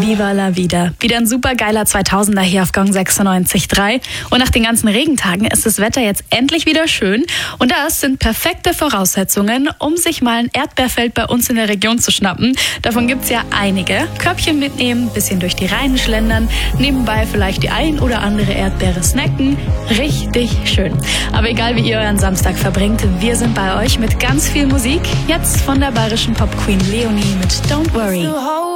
Viva la Vida. Wieder ein super geiler 2000er hier auf Gong 96.3. Und nach den ganzen Regentagen ist das Wetter jetzt endlich wieder schön. Und das sind perfekte Voraussetzungen, um sich mal ein Erdbeerfeld bei uns in der Region zu schnappen. Davon gibt's ja einige. Körbchen mitnehmen, bisschen durch die Reihen schlendern, nebenbei vielleicht die ein oder andere Erdbeere snacken. Richtig schön. Aber egal wie ihr euren Samstag verbringt, wir sind bei euch mit ganz viel Musik. Jetzt von der bayerischen Popqueen Leonie mit Don't Worry.